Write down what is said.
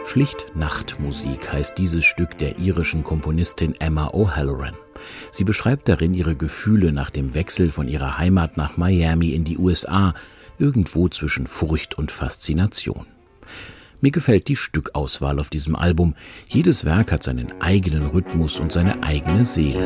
Schlicht Nachtmusik heißt dieses Stück der irischen Komponistin Emma O'Halloran. Sie beschreibt darin ihre Gefühle nach dem Wechsel von ihrer Heimat nach Miami in die USA, irgendwo zwischen Furcht und Faszination. Mir gefällt die Stückauswahl auf diesem Album. Jedes Werk hat seinen eigenen Rhythmus und seine eigene Seele.